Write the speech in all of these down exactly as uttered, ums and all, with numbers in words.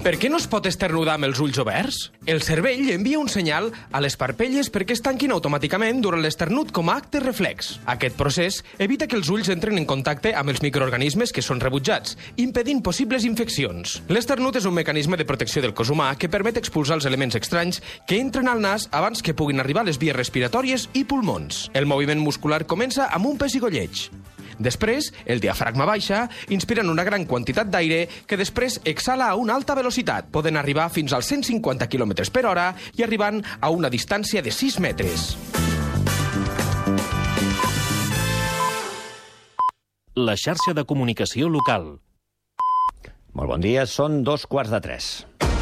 Per què no es pot esternudar amb els ulls oberts? El cervell envia un senyal a les parpelles perquè es tanquin automàticament durant l'esternut com a acte reflex. Aquest procés evita que els ulls entren en contacte amb els microorganismes que són rebutjats, impedint possibles infeccions. L'esternut és un mecanisme de protecció del cos humà que permet expulsar els elements estranys que entren al nas abans que puguin arribar a les vies respiratòries i pulmons. El moviment muscular comença amb un pessigolleig. Després, el diafragma baixa, inspirant una gran quantitat d'aire que després exhala a una alta velocitat, poden arribar fins als cent cinquanta quilòmetres per hora i arribant a una distància de sis metres. La xarxa de comunicació local. Molt bon dia, són dos quarts de tres.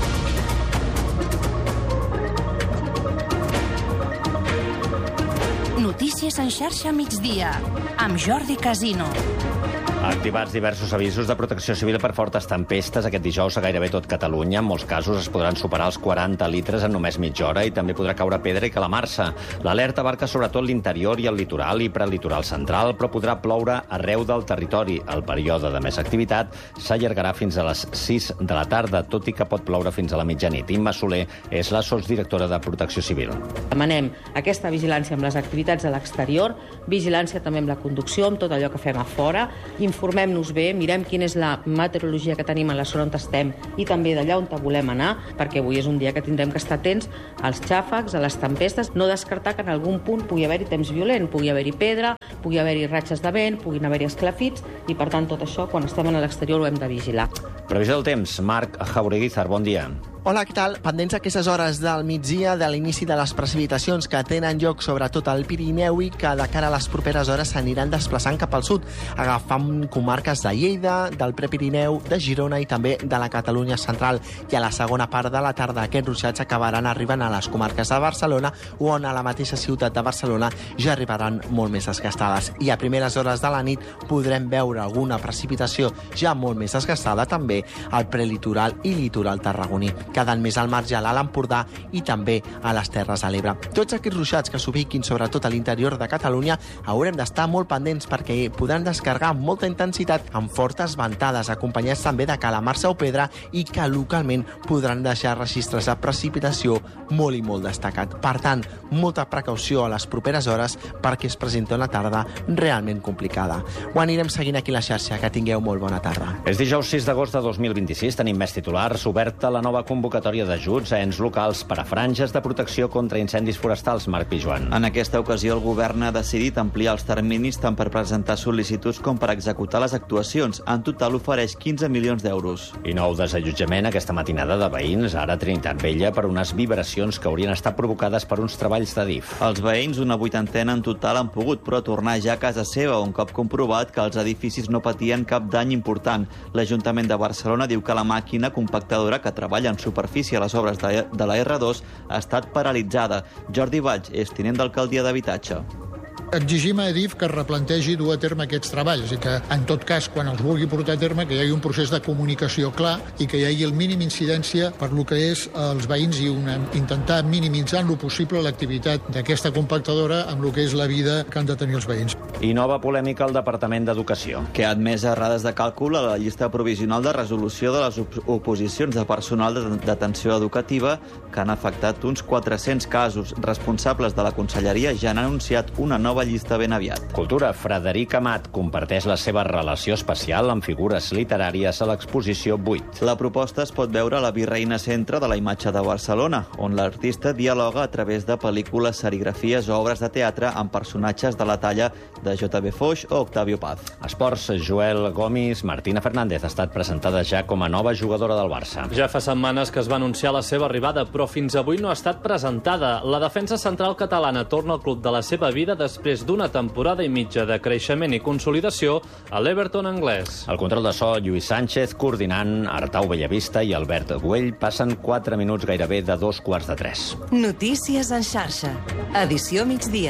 Notícies en xarxa migdia, amb Jordi Casino. Activats diversos avisos de protecció civil per fortes tempestes aquest dijous a gairebé tot Catalunya. En molts casos es podran superar els quaranta litres en només mitja hora i també podrà caure pedra i calamarsa. L'alerta abarca sobretot l'interior i el litoral i prelitoral central, però podrà ploure arreu del territori. El període de més activitat s'allargarà fins a les sis de la tarda, tot i que pot ploure fins a la mitjanit. Imma Soler és la sotsdirectora de Protecció Civil. Demanem aquesta vigilància amb les activitats a l'exterior, vigilància també amb la conducció, amb tot allò que fem a fora, informem-nos bé, mirem quina és la meteorologia que tenim a la zona on estem i també d'allà on volem anar, perquè avui és un dia que tindrem que estar atents als xàfecs, a les tempestes, no descartar que en algun punt pugui haver-hi temps violent, pugui haver-hi pedra, pugui haver-hi ratxes de vent, puguin haver-hi esclafits, i per tant tot això, quan estem a l'exterior, ho hem de vigilar. Previsió del temps, Marc Jaureguizar, bon dia. Hola, què tal? Pendents aquestes hores del migdia de l'inici de les precipitacions que tenen lloc sobretot al Pirineu i que de cara a les properes hores s'aniran desplaçant cap al sud, agafant comarques de Lleida, del Prepirineu, de Girona i també de la Catalunya central. I a la segona part de la tarda aquests ruixats acabaran arribant a les comarques de Barcelona, on a la mateixa ciutat de Barcelona ja arribaran molt més desgastades. I a primeres hores de la nit podrem veure alguna precipitació ja molt més desgastada també al prelitoral i litoral tarragoní, quedant més al marge a l'Alt Empordà i també a les Terres de l'Ebre. Tots aquests ruixats que s'ubiquin sobretot a l'interior de Catalunya haurem d'estar molt pendents perquè podran descarregar amb molta intensitat amb fortes ventades, acompanyats també de calamarsa o pedra i que localment podran deixar registres de precipitació molt i molt destacat. Per tant, molta precaució a les properes hores perquè es presenta una tarda realment complicada. Ho anirem seguint aquí a la xarxa. Que tingueu molt bona tarda. És dijous sis d'agost de dos mil vint-i-sis, tenim més titulars. Oberta la nova convocatòria d'ajuts a ens locals per a franges de protecció contra incendis forestals. Marc Pijuan. En aquesta ocasió, el govern ha decidit ampliar els terminis tant per presentar sol·licituds com per executar les actuacions. En total ofereix quinze milions d'euros. I nou desallotjament aquesta matinada de veïns, ara a Trinitat Vella, per unes vibracions que haurien estat provocades per uns treballs de D I F. Els veïns, una vuitantena en total, han pogut però tornar ja a casa seva, un cop comprovat que els edificis no patien cap dany important. L'Ajuntament de Barcelona diu que la màquina compactadora que treballa en superfície a les obres de, de la erre dos ha estat paralitzada. Jordi Valls és tinent d'alcaldia d'habitatge. Exigim a Edif que es replantegi dur a terme aquests treballs i que, en tot cas, quan els vulgui portar a terme, que hi hagi un procés de comunicació clar i que hi hagi el mínim incidència per lo que és els veïns i una, intentar minimitzar en lo possible l'activitat d'aquesta compactadora amb lo que és la vida que han de tenir els veïns. I nova polèmica al Departament d'Educació, que ha admès errades de càlcul a la llista provisional de resolució de les op oposicions de personal d'atenció educativa que han afectat uns quatre-cents casos. Responsables de la Conselleria ja han anunciat una nova llista ben aviat. Cultura. Frederic Amat comparteix la seva relació especial amb figures literàries a l'exposició vuit. La proposta es pot veure a la Virreina Centre de la Imatge de Barcelona, on l'artista dialoga a través de pel·lícules, serigrafies o obres de teatre amb personatges de la talla de J B Foix o Octavio Paz. Esports. Joel Gomis. Martina Fernández ha estat presentada ja com a nova jugadora del Barça. Ja fa setmanes que es va anunciar la seva arribada, però fins avui no ha estat presentada. La defensa central catalana torna al club de la seva vida després d'una temporada i mitja de creixement i consolidació a l'Everton anglès. El control de so, Lluís Sánchez, coordinant, Artau Bellavista i Albert Güell. Passen quatre minuts gairebé de dos quarts de tres. Notícies en xarxa. Edició migdia.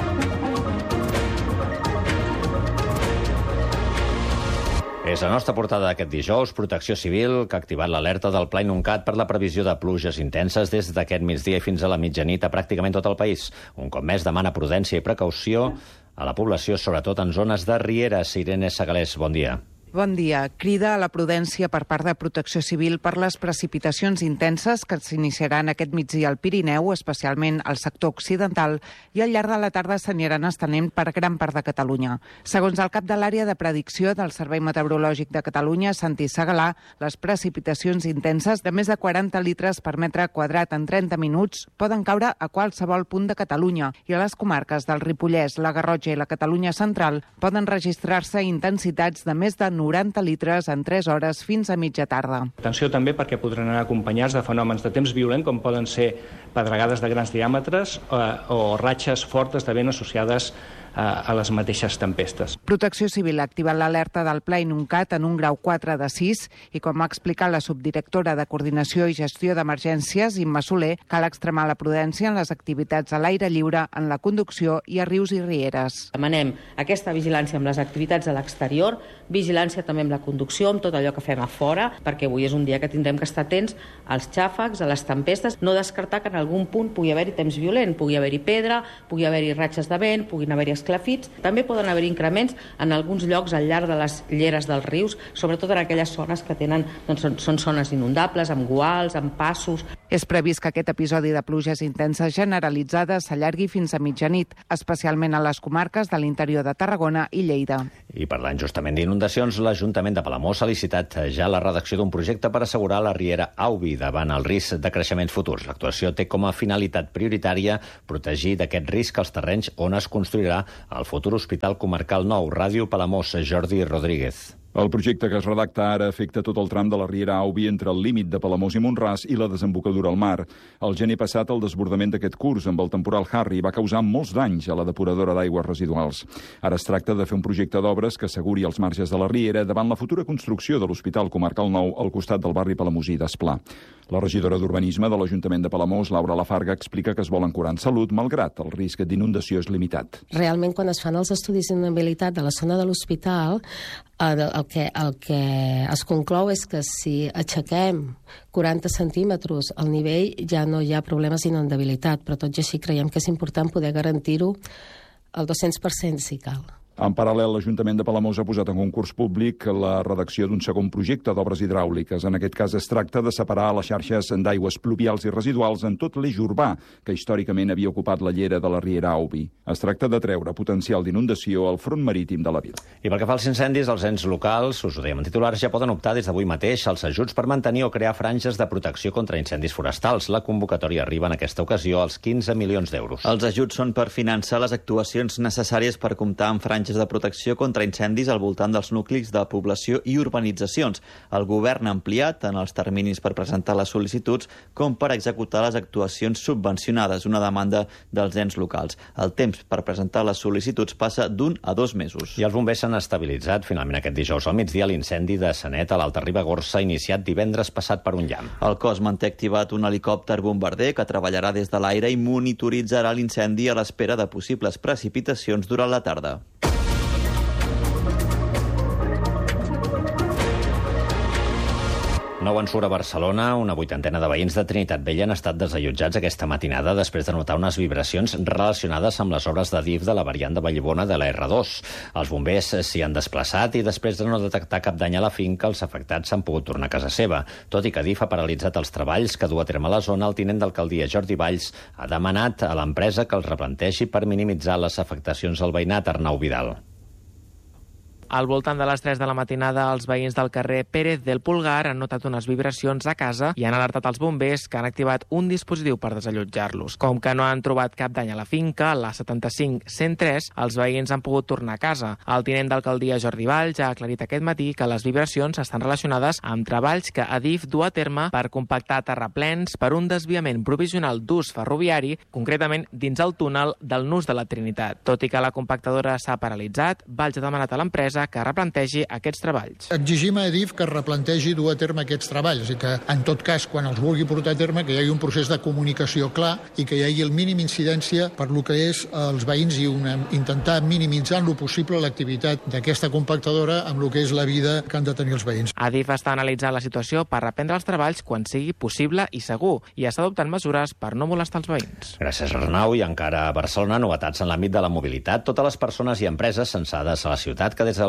És la nostra portada d'aquest dijous. Protecció Civil, que ha activat l'alerta del Pla Inuncat per la previsió de pluges intenses des d'aquest migdia i fins a la mitjanit a pràcticament tot el país. Un cop més demana prudència i precaució a la població, sobretot en zones de rieres. Irene Segalés, bon dia. Bon dia. Crida a la prudència per part de Protecció Civil per les precipitacions intenses que s'iniciaran aquest migdia al Pirineu, especialment al sector occidental, i al llarg de la tarda s'aniran estenent per gran part de Catalunya. Segons el cap de l'àrea de predicció del Servei Meteorològic de Catalunya, Santi Segalà, les precipitacions intenses de més de quaranta litres per metre quadrat en trenta minuts poden caure a qualsevol punt de Catalunya i a les comarques del Ripollès, la Garrotxa i la Catalunya central poden registrar-se intensitats de més de noranta litres en tres hores fins a mitja tarda. Atenció també perquè podran anar acompanyats de fenòmens de temps violent com poden ser pedregades de grans diàmetres o, o ratxes fortes de vent associades a, a les mateixes tempestes. Protecció Civil ha activat l'alerta del Pla Inuncat en un grau quatre de sis i, com ha explicat la subdirectora de Coordinació i Gestió d'Emergències, Imma Soler, cal extremar la prudència en les activitats a l'aire lliure, en la conducció i a rius i rieres. Demanem aquesta vigilància amb les activitats a l'exterior, vigilància també amb la conducció, amb tot allò que fem a fora, perquè avui és un dia que tindrem que estar atents als xàfecs, a les tempestes, no descartar que en algun punt pugui haver-hi temps violent, pugui haver-hi pedra, pugui haver-hi ratxes de vent, puguin haver-hi esclafits. També poden haver increments en alguns llocs al llarg de les lleres dels rius, sobretot en aquelles zones que tenen, doncs, són, són zones inundables, amb guals, amb passos. És previst que aquest episodi de pluges intenses generalitzades s'allargui fins a mitjanit, especialment a les comarques de l'interior de Tarragona i Lleida. I parlant justament d'inundacions, l'Ajuntament de Palamós ha licitat ja la redacció d'un projecte per assegurar la riera Aubi davant el risc de creixements futurs. L'actuació té com a finalitat prioritària protegir d'aquest risc els terrenys on es construirà el futur Hospital Comarcal Nou. Ràdio Palamós, Jordi Rodríguez. El projecte que es redacta ara afecta tot el tram de la riera Aubi entre el límit de Palamós i Mont-ras i la desembocadura al mar. El gener passat, el desbordament d'aquest curs amb el temporal Harry va causar molts danys a la depuradora d'aigües residuals. Ara es tracta de fer un projecte d'obres que asseguri els marges de la riera davant la futura construcció de l'Hospital Comarcal Nou al costat del barri palamosí d'Esplà. La regidora d'Urbanisme de l'Ajuntament de Palamós, Laura Lafarga, explica que es volen curar en salut, malgrat el risc d'inundació és limitat. Realment, quan es fan els estudis d'inundabilitat de la zona de l'hospital, el que, el que es conclou és que si aixequem quaranta centímetres al nivell ja no hi ha problemes d'inundabilitat, però tot i així creiem que és important poder garantir-ho al dos-cents per cent si cal. En paral·lel, l'Ajuntament de Palamós ha posat en concurs públic la redacció d'un segon projecte d'obres hidràuliques. En aquest cas es tracta de separar les xarxes d'aigües pluvials i residuals en tot l'eix urbà, que històricament havia ocupat la llera de la riera Aubi. Es tracta de treure potencial d'inundació al front marítim de la vila. I pel que fa als incendis, els ens locals, us ho dèiem en titulars, ja poden optar des d'avui mateix als ajuts per mantenir o crear franges de protecció contra incendis forestals. La convocatòria arriba en aquesta ocasió als quinze milions d'euros. Els ajuts són per finançar les actuacions necessàries per comptar amb franges de protecció contra incendis al voltant dels nuclis de població i urbanitzacions. El govern ha ampliat tant els terminis per presentar les sol·licituds com per executar les actuacions subvencionades, una demanda dels ens locals. El temps per presentar les sol·licituds passa d'un a dos mesos. I els bombers s'han estabilitzat finalment aquest dijous al migdia l'incendi de Sanet a l'Alta Ribagorça, iniciat divendres passat per un llamp. El cos manté activat un helicòpter bombarder que treballarà des de l'aire i monitoritzarà l'incendi a l'espera de possibles precipitacions durant la tarda. Nou en surt a Barcelona, una vuitantena de veïns de Trinitat Vella han estat desallotjats aquesta matinada després de notar unes vibracions relacionades amb les obres de D I F de la variant de Vallibona de la erre dos. Els bombers s'hi han desplaçat i després de no detectar cap dany a la finca, els afectats s'han pogut tornar a casa seva. Tot i que D I F ha paralitzat els treballs que du a terme a la zona, el tinent d'alcaldia Jordi Valls ha demanat a l'empresa que els replantegi per minimitzar les afectacions al veïnat. Arnau Vidal. Al voltant de les tres de la matinada, els veïns del carrer Pérez del Pulgar han notat unes vibracions a casa i han alertat els bombers, que han activat un dispositiu per desallotjar-los. Com que no han trobat cap dany a la finca, la setanta-cinc cent tres, els veïns han pogut tornar a casa. El tinent d'alcaldia Jordi Valls ha aclarit aquest matí que les vibracions estan relacionades amb treballs que Adif du a terme per compactar terraplens per un desviament provisional d'ús ferroviari, concretament dins el túnel del Nus de la Trinitat. Tot i que la compactadora s'ha paralitzat, Valls ha demanat a l'empresa que replantegi aquests treballs. Exigim a Adif que replantegi dur a terme aquests treballs i que, en tot cas, quan els vulgui portar a terme, que hi hagi un procés de comunicació clar i que hi hagi el mínim incidència per lo que és els veïns i una, intentar minimitzar en lo possible l'activitat d'aquesta compactadora amb el que és la vida que han de tenir els veïns. Adif està analitzant la situació per reprendre els treballs quan sigui possible i segur i està adoptant mesures per no molestar els veïns. Gràcies, Arnau. I encara a Barcelona, novetats en l'àmbit de la mobilitat. Totes les persones i empreses censades a la ciutat que des del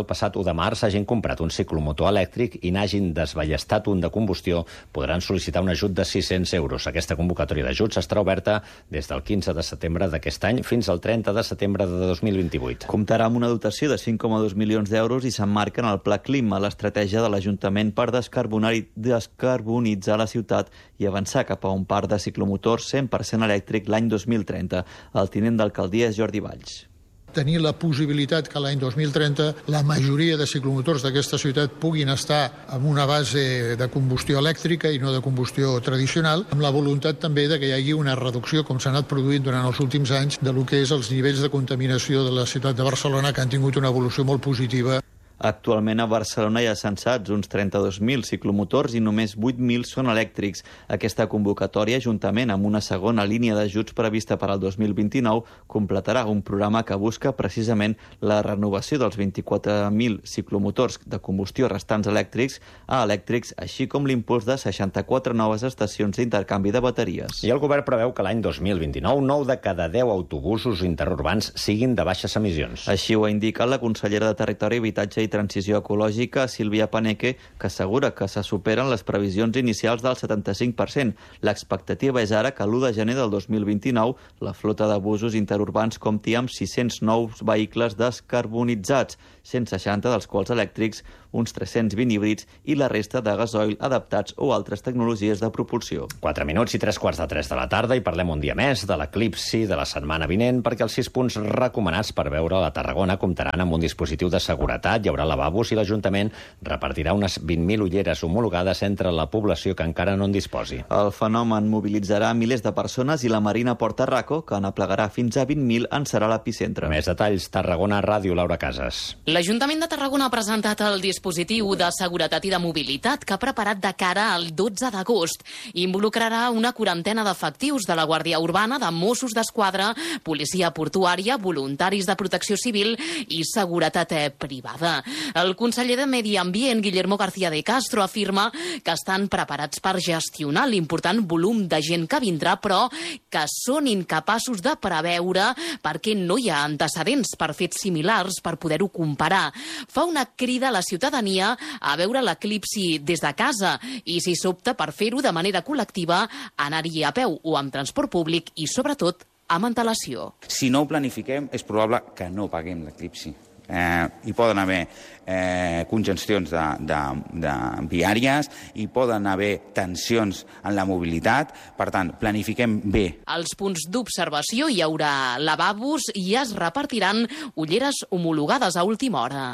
el passat u de març hagin comprat un ciclomotor elèctric i n'hagin desballestat un de combustió podran sol·licitar un ajut de sis-cents euros. Aquesta convocatòria d'ajuts estarà oberta des del quinze de setembre d'aquest any fins al trenta de setembre de dos mil vint-i-vuit. Comptarà amb una dotació de cinc coma dos milions d'euros i s'emmarca en el Pla Clima, l'estratègia de l'Ajuntament per descarbonitzar la ciutat i avançar cap a un parc de ciclomotors cent per cent elèctric l'any dos mil trenta. El tinent d'alcaldia és Jordi Valls. Tenir la possibilitat que l'any dos mil trenta la majoria de ciclomotors d'aquesta ciutat puguin estar amb una base de combustió elèctrica i no de combustió tradicional, amb la voluntat també de que hi hagi una reducció, com s'ha anat produint durant els últims anys, de lo que és els nivells de contaminació de la ciutat de Barcelona, que han tingut una evolució molt positiva. Actualment a Barcelona hi ha censats uns trenta-dos mil ciclomotors i només vuit mil són elèctrics. Aquesta convocatòria, juntament amb una segona línia d'ajuts prevista per al dos mil vint-i-nou, completarà un programa que busca precisament la renovació dels vint-i-quatre mil ciclomotors de combustió restants elèctrics a elèctrics, així com l'impuls de seixanta-quatre noves estacions d'intercanvi de bateries. I el govern preveu que l'any dos mil vint-i-nou nou de cada deu autobusos interurbans siguin de baixes emissions. Així ho ha indicat la consellera de Territori, Habitatge i Transició Ecològica, Sílvia Paneque, que assegura que se superen les previsions inicials del setanta-cinc per cent. L'expectativa és ara que l'u de gener del dos mil vint-i-nou la flota de busos interurbans compti amb sis-cents nous vehicles descarbonitzats, cent seixanta dels quals elèctrics, uns tres-cents vint híbrids i la resta de gasoil adaptats o altres tecnologies de propulsió. Quatre minuts i tres quarts de tres de la tarda i parlem un dia més de l'eclipsi de la setmana vinent, perquè els sis punts recomanats per veure a Tarragona comptaran amb un dispositiu de seguretat, hi haurà lavabos i l'Ajuntament repartirà unes vint mil ulleres homologades entre la població que encara no en disposi. El fenomen mobilitzarà milers de persones i la Marina Port Raco, que n'aplegarà fins a vint mil, en serà l'epicentre. Més detalls, Tarragona Ràdio, Laura Casas. L'Ajuntament de Tarragona ha presentat el dispositiu de seguretat i de mobilitat que ha preparat de cara al dotze d'agost. Involucrarà una quarantena d'efectius de la Guàrdia Urbana, de Mossos d'Esquadra, policia portuària, voluntaris de protecció civil i seguretat privada. El conseller de Medi Ambient, Guillermo García de Castro, afirma que estan preparats per gestionar l'important volum de gent que vindrà, però que són incapaços de preveure perquè no hi ha antecedents per fets similars per poder-ho comparar. Fa una crida a la ciutadania a veure l'eclipsi des de casa i, si s'opta per fer-ho de manera col·lectiva, anar-hi a peu o amb transport públic i, sobretot, amb antelació. Si no ho planifiquem, és probable que no paguem l'eclipsi. Eh, hi poden haver eh, congestions de, de, de viàries, hi poden haver tensions en la mobilitat, per tant, planifiquem bé. Als punts d'observació hi haurà lavabos i es repartiran ulleres homologades a última hora.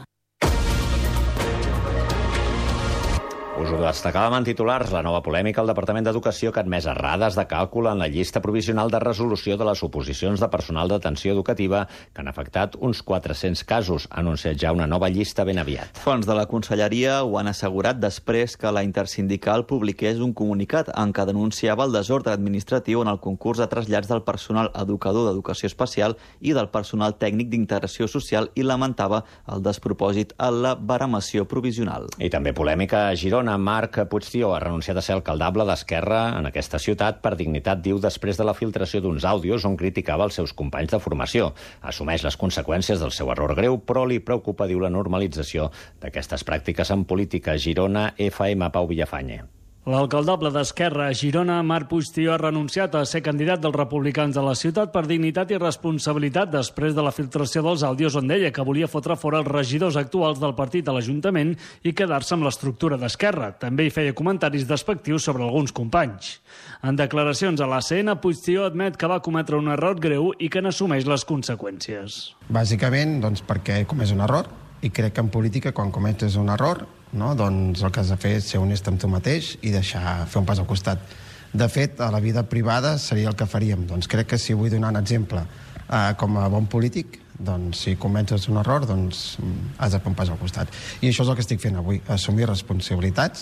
Us ho destacàvem en titulars, la nova polèmica al Departament d'Educació que ha admès errades de càlcul en la llista provisional de resolució de les oposicions de personal d'atenció educativa que han afectat uns quatre-cents casos. Ha anunciat ja una nova llista ben aviat. Fonts de la Conselleria ho han assegurat després que la intersindical publiqués un comunicat en què denunciava el desordre administratiu en el concurs de trasllats del personal educador d'educació especial i del personal tècnic d'integració social i lamentava el despropòsit a la baremació provisional. I també polèmica a Girona. Marc Puigdió ha renunciat a ser alcaldable d'Esquerra en aquesta ciutat per dignitat, diu, després de la filtració d'uns àudios on criticava els seus companys de formació. Assumeix les conseqüències del seu error greu, però li preocupa, diu, la normalització d'aquestes pràctiques en política. Girona, F M, Pau Villafañe. L'alcaldable d'Esquerra a Girona, Marc Puigdió, ha renunciat a ser candidat dels republicans de la ciutat per dignitat i responsabilitat després de la filtració dels àudios on deia que volia fotre fora els regidors actuals del partit a l'Ajuntament i quedar-se amb l'estructura d'Esquerra. També hi feia comentaris despectius sobre alguns companys. En declaracions a l'A C N, Puigdió admet que va cometre un error greu i que n'assumeix les conseqüències. Bàsicament, doncs, perquè he comès un error, i crec que en política, quan cometes un error, no, doncs el que has de fer és ser honest amb tu mateix i deixar fer un pas al costat. De fet, a la vida privada seria el que faríem. Doncs crec que si vull donar un exemple eh, com a bon polític, doncs si cometes un error, doncs has de fer un pas al costat. I això és el que estic fent avui, assumir responsabilitats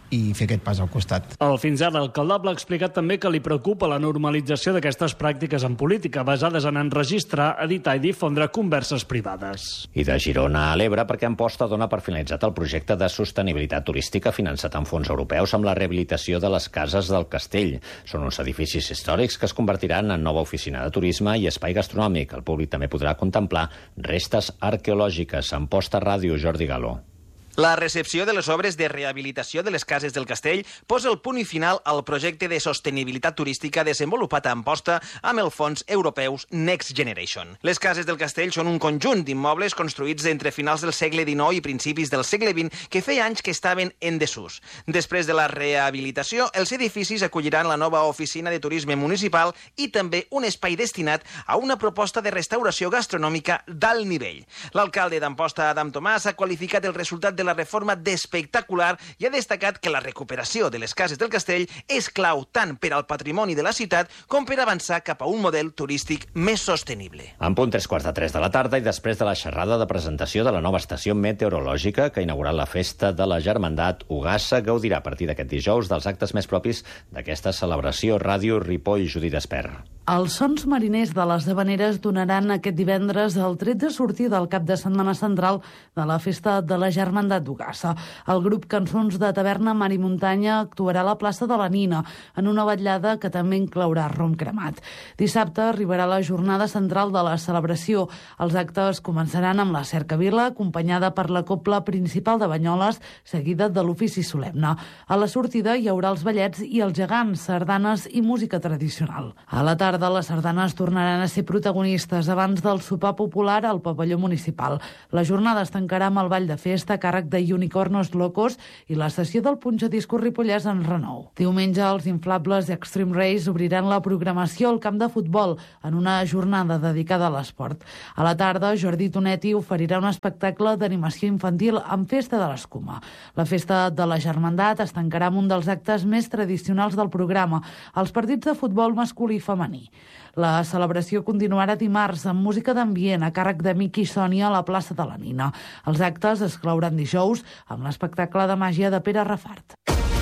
i fer aquest pas al costat. El fins ara alcaldable ha explicat també que li preocupa la normalització d'aquestes pràctiques en política, basades en enregistrar, editar i difondre converses privades. I de Girona a l'Ebre, perquè Amposta dona per finalitzat el projecte de sostenibilitat turística finançat amb fons europeus amb la rehabilitació de les cases del Castell. Són uns edificis històrics que es convertiran en nova oficina de turisme i espai gastronòmic. El públic també podrà contemplar restes arqueològiques. Amposta Ràdio, Jordi Galó. La recepció de les obres de rehabilitació de les cases del Castell posa el punt i final al projecte de sostenibilitat turística desenvolupat a Amposta amb els fons europeus Next Generation. Les cases del Castell són un conjunt d'immobles construïts entre finals del segle dinou i principis del segle vint que feia anys que estaven en desús. Després de la rehabilitació, els edificis acolliran la nova oficina de turisme municipal i també un espai destinat a una proposta de restauració gastronòmica d'alt nivell. L'alcalde d'Amposta, Adam Tomàs, ha qualificat el resultat de la reforma d'espectacular i ha destacat que la recuperació de les cases del Castell és clau tant per al patrimoni de la ciutat com per avançar cap a un model turístic més sostenible. En punt tres quarts de tres de la tarda i després de la xerrada de presentació de la nova estació meteorològica que ha inaugurat la festa de la Germandat, Ugassa gaudirà a partir d'aquest dijous dels actes més propis d'aquesta celebració. Ràdio Ripoll, Judit Espert. Els sons mariners de les Havaneres donaran aquest divendres el tret de sortida del cap de setmana central de la festa de la Germandat d'Ugassa. El grup Cançons de Taverna Mar i Muntanya actuarà a la plaça de la Nina en una vetllada que també inclourà rom cremat. Dissabte arribarà la jornada central de la celebració. Els actes començaran amb la cercavila, acompanyada per la cobla principal de Banyoles, seguida de l'ofici solemne. A la sortida hi haurà els ballets i els gegants, sardanes i música tradicional. A la tarda les sardanes tornaran a ser protagonistes abans del sopar popular al pavelló municipal. La jornada es tancarà amb el ball de festa a càrrec de Unicornos Locos i la sessió del punxadiscos ripollès en renou. Diumenge, els inflables Extreme Race obriran la programació al camp de futbol en una jornada dedicada a l'esport. A la tarda, Jordi Tonetti oferirà un espectacle d'animació infantil amb festa de l'escuma. La festa de la Germandat es tancarà amb un dels actes més tradicionals del programa, els partits de futbol masculí i femení. La celebració continuarà dimarts amb música d'ambient a càrrec de Miqui i Sònia a la plaça de la Nina. Els actes es clauran dijous amb l'espectacle de màgia de Pere Rafart.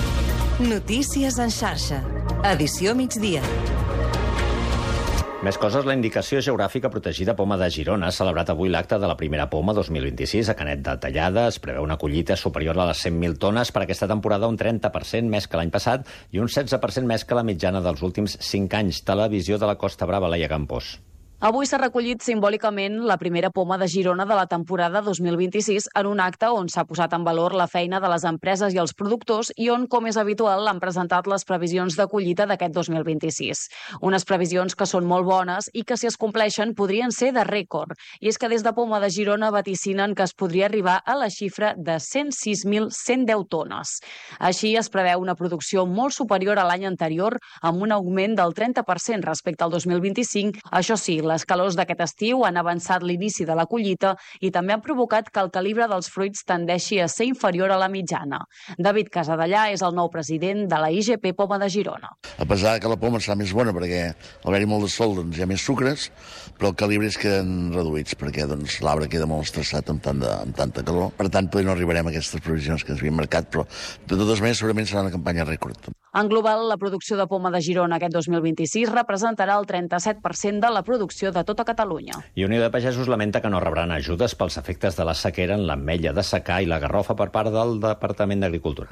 Notícies en xarxa. Edició migdia. Més coses, la indicació geogràfica protegida Poma de Girona ha celebrat avui l'acte de la primera Poma dos mil vint-i-sis a Canet de Tallada. Es preveu una collita superior a les cent mil tones per aquesta temporada, un trenta per cent més que l'any passat i un setze per cent més que la mitjana dels últims cinc anys. Televisió de la Costa Brava, Laia Campos. Avui s'ha recollit simbòlicament la primera poma de Girona de la temporada dos mil vint-i-sis en un acte on s'ha posat en valor la feina de les empreses i els productors i on, com és habitual, han presentat les previsions de collita d'aquest dos mil vint-i-sis. Unes previsions que són molt bones i que, si es compleixen, podrien ser de rècord. I és que des de Poma de Girona vaticinen que es podria arribar a la xifra de cent sis mil cent deu tones. Així, es preveu una producció molt superior a l'any anterior, amb un augment del trenta per cent respecte al dos mil vint-i-cinc. Això sí, les calors d'aquest estiu han avançat l'inici de la collita i també han provocat que el calibre dels fruits tendeixi a ser inferior a la mitjana. David Casadellà és el nou president de la I G P Poma de Girona. A pesar que la poma serà més bona perquè al haver-hi molt de sol doncs, hi ha més sucres, però els calibres queden reduïts perquè doncs, l'arbre queda molt estressat amb, tant de, amb tanta calor. Per tant, potser no arribarem a aquestes previsions que ens havien marcat, però de totes maneres segurament serà una campanya rècord. En global, la producció de poma de Girona aquest dos mil vint-i-sis representarà el trenta-set per cent de la producció de tota Catalunya. I Unió de Pagesos lamenta que no rebran ajudes pels efectes de la sequera en l'ametlla de secà i la garrofa per part del Departament d'Agricultura.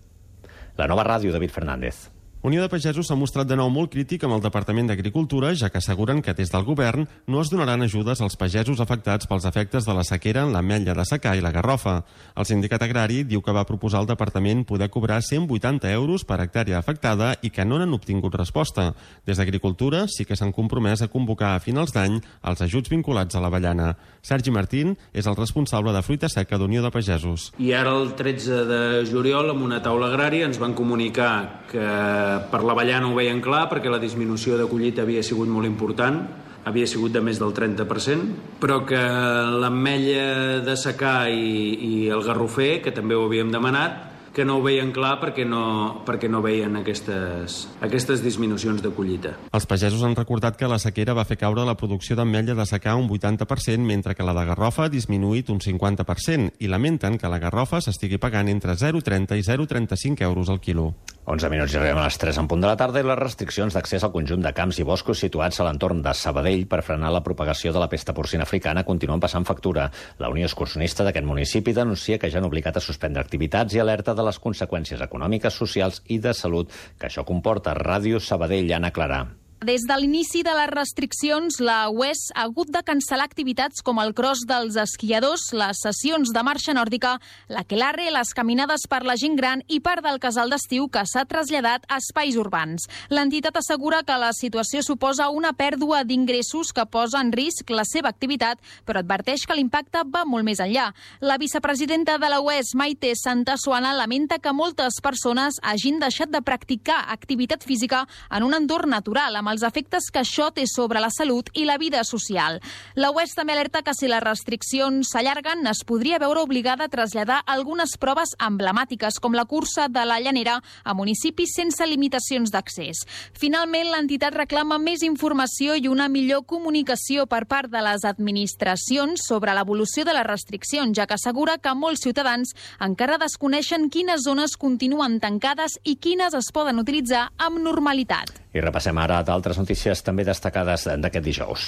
La Nova Ràdio, David Fernández. Unió de Pagesos s'ha mostrat de nou molt crític amb el Departament d'Agricultura, ja que asseguren que des del govern no es donaran ajudes als pagesos afectats pels efectes de la sequera en l'ametlla de secà i la garrofa. El sindicat agrari diu que va proposar al departament poder cobrar cent vuitanta euros per hectàrea afectada i que no n'han obtingut resposta. Des d'Agricultura sí que s'han compromès a convocar a finals d'any els ajuts vinculats a l'avellana. Sergi Martín és el responsable de fruita seca d'Unió de Pagesos. I ara el tretze de juliol, amb una taula agrària, ens van comunicar que per l'avellana ho veien clar perquè la disminució de collita havia sigut molt important, havia sigut de més del trenta per cent, però que l'ametlla de secà i, i el garrofer, que també ho havíem demanat, que no ho veien clar perquè no, perquè no veien aquestes, aquestes disminucions de collita. Els pagesos han recordat que la sequera va fer caure la producció d'ametlla de secà un vuitanta per cent, mentre que la de garrofa ha disminuït un cinquanta per cent, i lamenten que la garrofa s'estigui pagant entre zero coma trenta i zero coma trenta-cinc euros al quilo. onze minuts i arribem a les tres en punt de la tarda i les restriccions d'accés al conjunt de camps i boscos situats a l'entorn de Sabadell per frenar la propagació de la pesta porcina africana continuen passant factura. La Unió Excursionista d'aquest municipi denuncia que ja han obligat a suspendre activitats i alerta de les conseqüències econòmiques, socials i de salut que això comporta. Ràdio Sabadell, Anna Clarà. Des de l'inici de les restriccions, la U E S ha hagut de cancel·lar activitats com el cross dels esquiadors, les sessions de marxa nòrdica, l'aquelarre, les caminades per la gent gran i part del casal d'estiu que s'ha traslladat a espais urbans. L'entitat assegura que la situació suposa una pèrdua d'ingressos que posa en risc la seva activitat, però adverteix que l'impacte va molt més enllà. La vicepresidenta de la U E S, Maite Santasoana, lamenta que moltes persones hagin deixat de practicar activitat física en un entorn natural, amb els efectes que això té sobre la salut i la vida social. La U E S també alerta que si les restriccions s'allarguen es podria veure obligada a traslladar algunes proves emblemàtiques, com la cursa de la Llanera, a municipis sense limitacions d'accés. Finalment, l'entitat reclama més informació i una millor comunicació per part de les administracions sobre l'evolució de les restriccions, ja que assegura que molts ciutadans encara desconeixen quines zones continuen tancades i quines es poden utilitzar amb normalitat. I repassem ara d'altres notícies també destacades d'aquest dijous.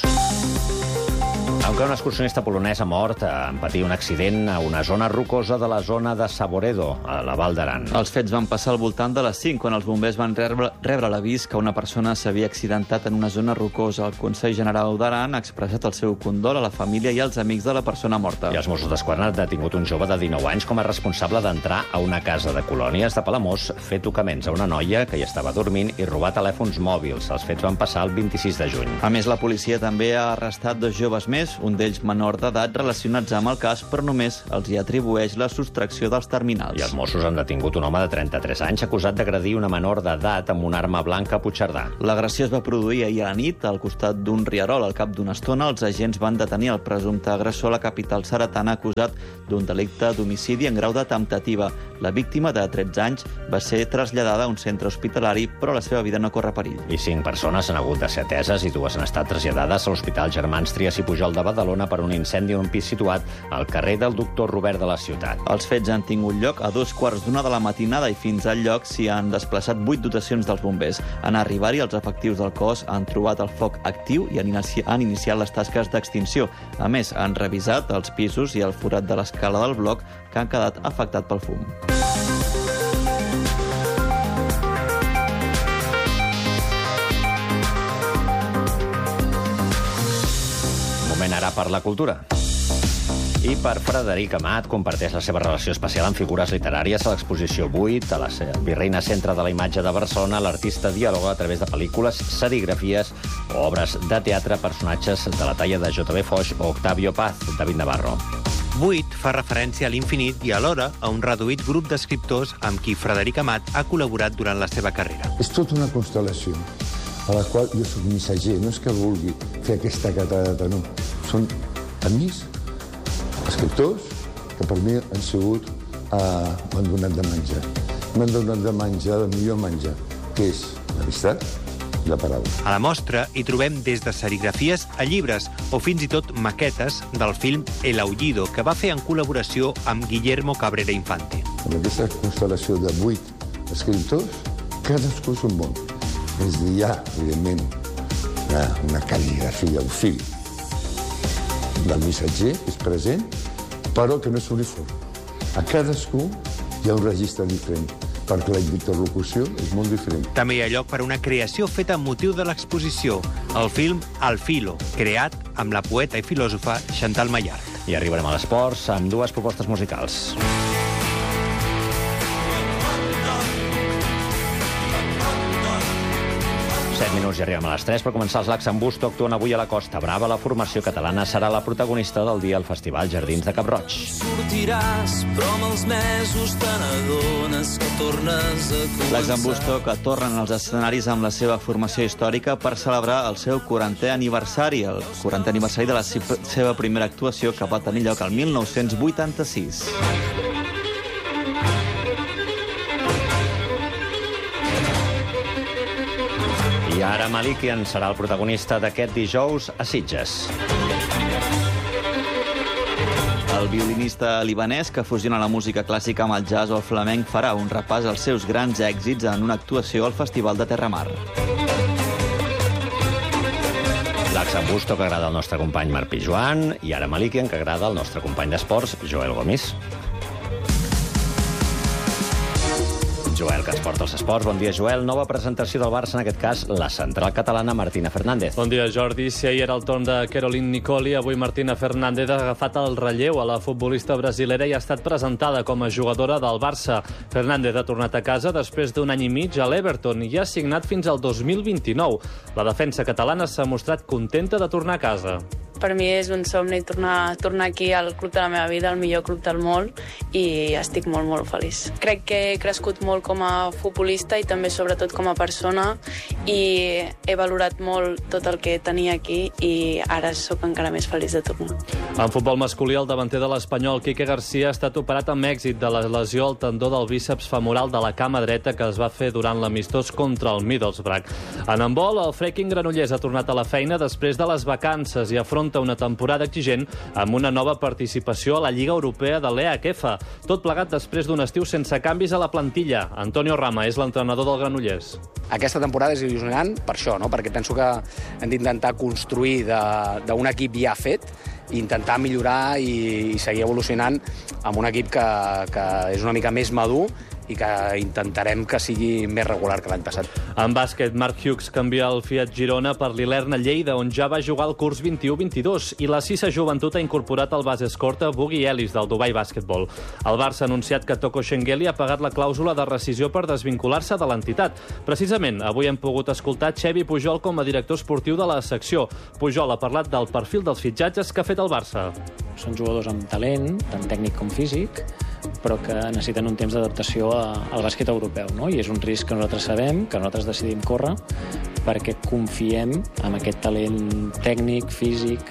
Aunque un excursionista polonès ha mort en patir un accident a una zona rocosa de la zona de Saboredo, a la Val d'Aran. Els fets van passar al voltant de les cinc, quan els bombers van rebre, rebre l'avís que una persona s'havia accidentat en una zona rocosa. El Consell General d'Aran ha expressat el seu condol a la família i als amics de la persona morta. I els Mossos d'Esquadra han detingut un jove de dinou anys com a responsable d'entrar a una casa de colònies de Palamós, fer tocaments a una noia que hi estava dormint i robar telèfons mòbils. Els fets van passar el vint-i-sis de juny. A més, la policia també ha arrestat dos joves més, un d'ells menor d'edat, relacionats amb el cas, però només els hi atribueix la sostracció dels terminals. I els Mossos han detingut un home de trenta-tres anys acusat d'agredir una menor d'edat amb una arma blanca a Puigcerdà. L'agressió es va produir ahir a la nit al costat d'un rierol. Al cap d'una estona, els agents van detenir el presumpte agressor a la capital seretana acusat d'un delicte d'homicidi en grau de temptativa. La víctima, de tretze anys, va ser traslladada a un centre hospitalari, però la seva vida no corre perill. I cinc persones han hagut de ser ateses i dues han estat traslladades a l'Hospital Germans Trias i Pujol de Badalona per un incendi en un pis situat al carrer del Doctor Robert de la ciutat. Els fets han tingut lloc a dos quarts d'una de la matinada i fins al lloc s'hi han desplaçat vuit dotacions dels bombers. En arribar-hi, els efectius del cos han trobat el foc actiu i han, inici han iniciat les tasques d'extinció. A més, han revisat els pisos i el forat de l'escala del bloc que han quedat afectat pel fum. Moment ara per la cultura. I per Frederic Amat comparteix la seva relació especial amb figures literàries a l'exposició vuit a la Virreina Centre de la Imatge de Barcelona. L'artista dialoga a través de pel·lícules, serigrafies o obres de teatre personatges de la talla de J B Foix o Octavio Paz, David Navarro. vuit fa referència a l'infinit i alhora a un reduït grup d'escriptors amb qui Frederic Amat ha col·laborat durant la seva carrera. És tota una constel·lació a la qual jo soc missatger. No és que vulgui fer aquesta catarata, no. Són amics, escriptors, que per mi han sigut, eh, m'han donat de menjar. M'han donat de menjar, el millor menjar, que és l'amistat i la paraula. A la mostra hi trobem des de serigrafies a llibres o fins i tot maquetes del film El Aullido, que va fer en col·laboració amb Guillermo Cabrera Infante. Amb aquesta constel·lació de vuit escriptors, cadascú és un món. És a dir, hi ha, evidentment, una, una cal·ligrafia, un fil del missatger, que és present, però que no és uniforme. A cadascú hi ha un registre diferent, perquè la interlocució és molt diferent. També hi ha lloc per a una creació feta amb motiu de l'exposició, el film Al filo, creat amb la poeta i filòsofa Chantal Maillard. I arribarem a l'esports amb dues propostes musicals. set minuts i arribem a les tres per començar els Lacs en Busto. Actuen avui a la Costa Brava. La formació catalana serà la protagonista del dia al Festival Jardins de Cap Roig. Sortiràs, però amb els mesos te n'adones que tornes a començar. Lacs en Busto, que tornen als escenaris amb la seva formació històrica per celebrar el seu quarantè aniversari, el quarantè aniversari de la seva primera actuació, que va tenir lloc el mil nou-cents vuitanta-sis. Yara Malikian serà el protagonista d'aquest dijous a Sitges. El violinista libanès que fusiona la música clàssica amb el jazz o el flamenc farà un repàs als seus grans èxits en una actuació al Festival de Terramar. L'Axan Busto, que agrada al nostre company Marc Pijuan, i Yara Malikian, que agrada al nostre company d'esports, Joel Gomis. Joel, que ens porta els esports. Bon dia, Joel. Nova presentació del Barça, en aquest cas, la central catalana Martina Fernández. Bon dia, Jordi. Si ahir era el torn de Caroline Nicoli, avui Martina Fernández ha agafat el relleu a la futbolista brasilera i ha estat presentada com a jugadora del Barça. Fernández ha tornat a casa després d'un any i mig a l'Everton i ha signat fins al dos mil vint-i-nou. La defensa catalana s'ha mostrat contenta de tornar a casa. Per mi és un somni tornar, tornar aquí al club de la meva vida, el millor club del món, i estic molt, molt feliç. Crec que he crescut molt com a futbolista i també, sobretot, com a persona, i he valorat molt tot el que tenia aquí i ara sóc encara més feliç de tornar. En futbol masculí, el davanter de l'Espanyol, Quique García, ha estat operat amb èxit de la lesió al tendó del bíceps femoral de la cama dreta que es va fer durant l'amistós contra el Middlesbrough. En handbol, el Freaking Granollers ha tornat a la feina després de les vacances i afronta una temporada exigent amb una nova participació a la Lliga Europea de l'E H F. Tot plegat després d'un estiu sense canvis a la plantilla. Antonio Rama és l'entrenador del Granollers. Aquesta temporada és il·lusionant per això, no? Perquè penso que hem d'intentar construir d'un equip ja fet i intentar millorar i, i seguir evolucionant amb un equip que, que és una mica més madur i que intentarem que sigui més regular que l'any passat. En bàsquet, Mark Hughes canvia el Fiat Girona per l'Ilerna Lleida, on ja va jugar el curs vint-i-u vint-i-dos, i la Cisa Joventut ha incorporat el base escorta Boogie Ellis del Dubai Basketball. El Barça ha anunciat que Toko Shengheli ha pagat la clàusula de rescisió per desvincular-se de l'entitat. Precisament, avui hem pogut escoltar Xevi Pujol com a director esportiu de la secció. Pujol ha parlat del perfil dels fitxatges que ha fet el Barça. Són jugadors amb talent, tant tècnic com físic, però que necessiten un temps d'adaptació al bàsquet europeu, no? I és un risc que nosaltres sabem, que nosaltres decidim córrer, perquè confiem en aquest talent tècnic, físic,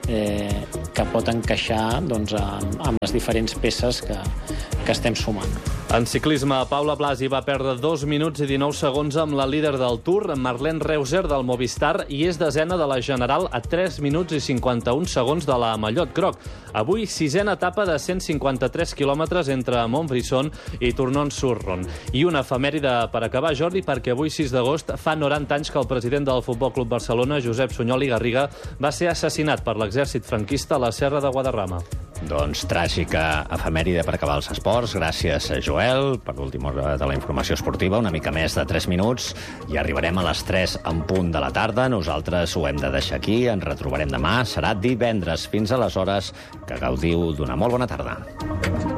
eh, que pot encaixar doncs, amb, amb les diferents peces que, que estem sumant. En ciclisme, Paula Blasi va perdre dos minuts i dinou segons amb la líder del Tour, Marlene Reuser, del Movistar, i és desena de la General a tres minuts i cinquanta-un segons de la Mallot Groc. Avui, sisena etapa de cent cinquanta-tres quilòmetres entre Montbrison i Tournon-sur-Rhône. I una efemèride per acabar, Jordi, perquè avui, sis d'agost, fa noranta anys que el president del Futbol Club Barcelona, Josep Sunyol i Garriga, va ser assassinat per l'exèrcit franquista a la Serra de Guadarrama. Doncs tràgica efemèride per acabar els esports. Gràcies, Joel, per l'última hora de la informació esportiva. Una mica més de tres minuts i arribarem a les tres en punt de la tarda. Nosaltres ho hem de deixar aquí. Ens retrobarem demà. Serà divendres. Fins aleshores, que gaudiu d'una molt bona tarda.